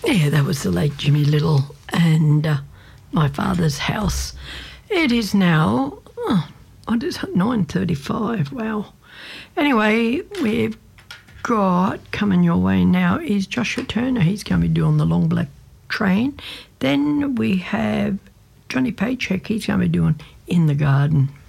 Yeah, that was the late Jimmy Little and my father's house. It is now, what is it, 9:35, wow. Anyway, we've got, coming your way now is Joshua Turner. He's going to be doing the Long Black Train. Then we have Johnny Paycheck. He's going to be doing In the Garden.